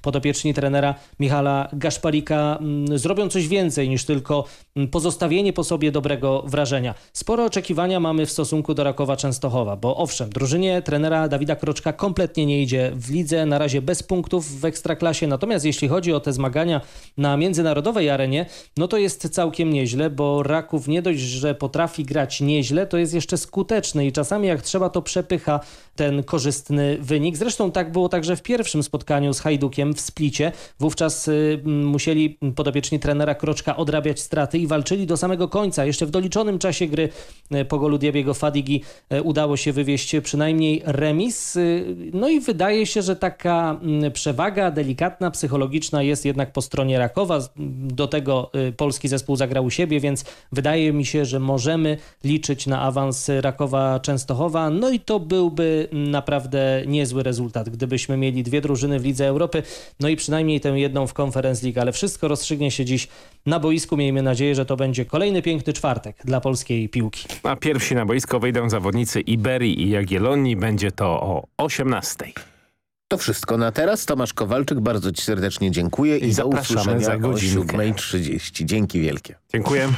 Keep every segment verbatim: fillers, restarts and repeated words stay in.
podopieczni trenera Michala Gaszparika zrobią coś więcej niż tylko pozostawienie po sobie dobrego wrażenia. Sporo oczekiwania mamy w stosunku do Rakowa Częstochowa, bo owszem, drużynie trenera Dawida Kroczka kompletnie nie idzie w lidze, na razie bez punktów w Ekstraklasie, natomiast jeśli chodzi o te zmagania na międzynarodowej arenie, no to jest całkiem nieźle, bo Raków nie dość, że potrafi grać nieźle, to jest jeszcze skuteczny i czasami jak trzeba, to przepycha ten korzystny wynik. Zresztą tak było także w pierwszym spotkaniu z Hajdukiem w Splicie. Wówczas y, musieli podopieczni trenera Kroczka odrabiać straty i walczyli do samego końca. Jeszcze w doliczonym czasie gry y, po golu Diabiego Fadigi y, udało się wywieźć przynajmniej remis. Y, no i wydaje się, że taka y, przewaga delikatna, psychologiczna jest jednak po stronie Rakowa. Do tego y, polski zespół zagrał u siebie, więc wydaje mi się, że możemy liczyć na awans Rakowa Częstochowa. No i to byłby naprawdę niezły rezultat, gdybyśmy mieli dwie drużyny w Lidze Europy, no i przynajmniej tę jedną w Conference League, ale wszystko rozstrzygnie się dziś na boisku. Miejmy nadzieję, że to będzie kolejny piękny czwartek dla polskiej piłki. A pierwsi na boisko wyjdą zawodnicy Iberii i Jagiellonii. Będzie to o osiemnastej. To wszystko na teraz. Tomasz Kowalczyk, bardzo ci serdecznie dziękuję i, I do usłyszenia za o godzinkę. siódma trzydzieści. Dzięki wielkie. Dziękuję.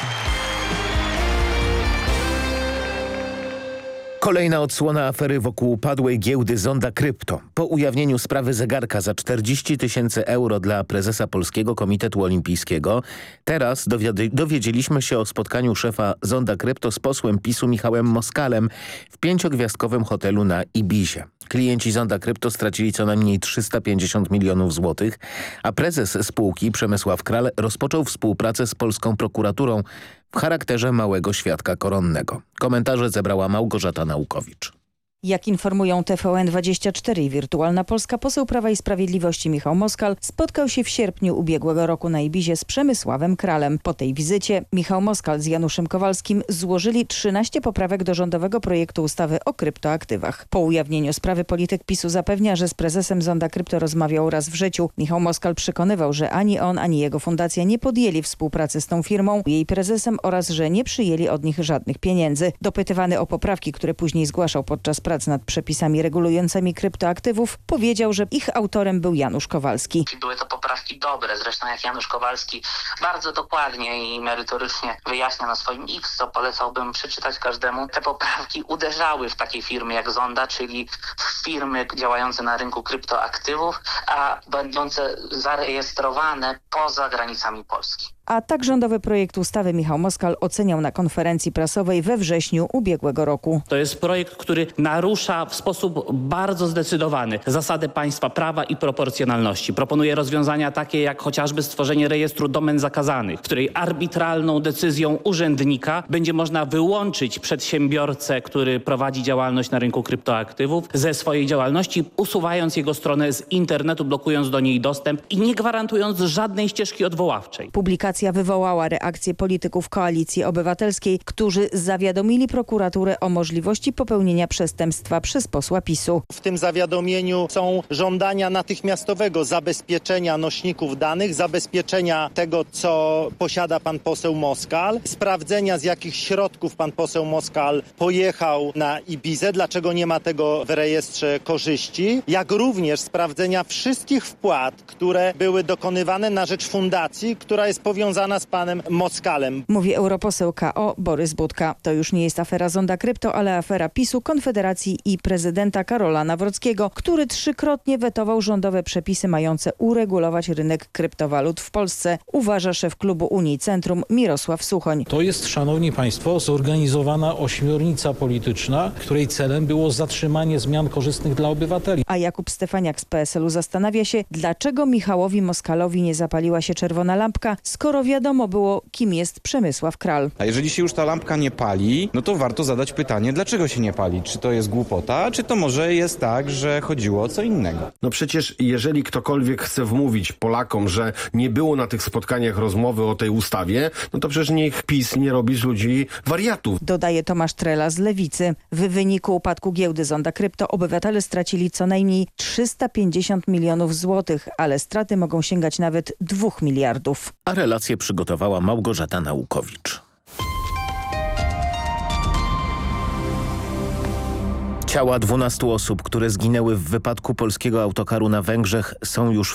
Kolejna odsłona afery wokół upadłej giełdy Zonda Krypto. Po ujawnieniu sprawy zegarka za czterdzieści tysięcy euro dla prezesa Polskiego Komitetu Olimpijskiego, teraz dowiady, dowiedzieliśmy się o spotkaniu szefa Zonda Krypto z posłem PiSu Michałem Moskalem w pięciogwiazdkowym hotelu na Ibizie. Klienci Zonda Krypto stracili co najmniej trzysta pięćdziesiąt milionów złotych, a prezes spółki Przemysław Kral rozpoczął współpracę z polską prokuraturą w charakterze małego świadka koronnego. Komentarze zebrała Małgorzata Naukowicz. Jak informują T V N dwadzieścia cztery i Wirtualna Polska, poseł Prawa i Sprawiedliwości Michał Moskal spotkał się w sierpniu ubiegłego roku na Ibizie z Przemysławem Kralem. Po tej wizycie Michał Moskal z Januszem Kowalskim złożyli trzynaście poprawek do rządowego projektu ustawy o kryptoaktywach. Po ujawnieniu sprawy polityk PiSu zapewnia, że z prezesem Zonda Krypto rozmawiał raz w życiu. Michał Moskal przekonywał, że ani on, ani jego fundacja nie podjęli współpracy z tą firmą, jej prezesem oraz, że nie przyjęli od nich żadnych pieniędzy. Dopytywany o poprawki, które później zgłaszał podczas prac nad przepisami regulującymi kryptoaktywów, powiedział, że ich autorem był Janusz Kowalski. Były to poprawki dobre, zresztą jak Janusz Kowalski bardzo dokładnie i merytorycznie wyjaśnia na swoim X, co polecałbym przeczytać każdemu. Te poprawki uderzały w takie firmy jak Zonda, czyli w firmy działające na rynku kryptoaktywów, a będące zarejestrowane poza granicami Polski. A tak rządowy projekt ustawy Michał Moskal oceniał na konferencji prasowej we wrześniu ubiegłego roku. To jest projekt, który narusza w sposób bardzo zdecydowany zasadę państwa prawa i proporcjonalności. Proponuje rozwiązania takie jak chociażby stworzenie rejestru domen zakazanych, w której arbitralną decyzją urzędnika będzie można wyłączyć przedsiębiorcę, który prowadzi działalność na rynku kryptoaktywów ze swojej działalności, usuwając jego stronę z internetu, blokując do niej dostęp i nie gwarantując żadnej ścieżki odwoławczej. Publikacja wywołała reakcję polityków Koalicji Obywatelskiej, którzy zawiadomili prokuraturę o możliwości popełnienia przestępstwa przez posła PiSu. W tym zawiadomieniu są żądania natychmiastowego zabezpieczenia nośników danych, zabezpieczenia tego, co posiada pan poseł Moskal, sprawdzenia, z jakich środków pan poseł Moskal pojechał na Ibizę, dlaczego nie ma tego w rejestrze korzyści, jak również sprawdzenia wszystkich wpłat, które były dokonywane na rzecz fundacji, która jest powiązana z panem Moskalem. Mówi europoseł K O Borys Budka. To już nie jest afera Zonda Krypto, ale afera PiSu, Konfederacji i prezydenta Karola Nawrockiego, który trzykrotnie wetował rządowe przepisy mające uregulować rynek kryptowalut w Polsce, uważa szef klubu Unii Centrum Mirosław Suchoń. To jest, szanowni państwo, zorganizowana ośmiornica polityczna, której celem było zatrzymanie zmian korzystnych dla obywateli. A Jakub Stefaniak z P S L u zastanawia się, dlaczego Michałowi Moskalowi nie zapaliła się czerwona lampka, skoro wiadomo było, kim jest Przemysław Kral. A jeżeli się już ta lampka nie pali, no to warto zadać pytanie, dlaczego się nie pali? Czy to jest głupota, czy to może jest tak, że chodziło o co innego? No przecież jeżeli ktokolwiek chce wmówić Polakom, że nie było na tych spotkaniach rozmowy o tej ustawie, no to przecież niech PiS nie robi z ludzi wariatów. Dodaje Tomasz Trela z Lewicy. W wyniku upadku giełdy Zonda Krypto obywatele stracili co najmniej trzysta pięćdziesiąt milionów złotych, ale straty mogą sięgać nawet dwóch miliardów. A relację przygotowała Małgorzata Naukowicz. Ciała dwunastu osób, które zginęły w wypadku polskiego autokaru na Węgrzech, są już